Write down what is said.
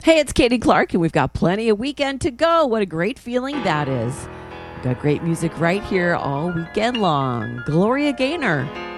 Hey, it's Katie Clark, and we've got plenty of weekend to go. What a great feeling that is. We've got great music right here all weekend long. Gloria Gaynor,